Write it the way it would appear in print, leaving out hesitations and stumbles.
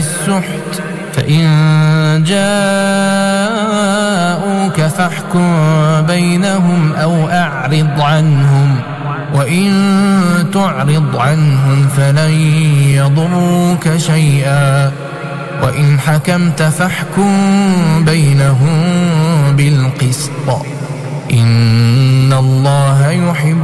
بالسحت فإن جاءوك فاحكم بينهم أو أعرض عنهم وإن تعرض عنهم فلن يضروك شيئا وإن حكمت فاحكم بينهم بالقسط إن الله يحب